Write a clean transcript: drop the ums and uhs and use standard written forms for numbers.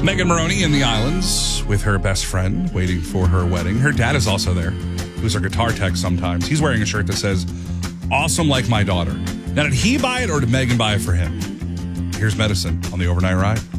Megan Maroney in the islands with her best friend waiting for her wedding. Her dad is also there, who's her guitar tech sometimes. He's wearing a shirt that says, "Awesome like my daughter." Now, did he buy it or did Megan buy it for him? Here's Medicine on the Overnight Ride.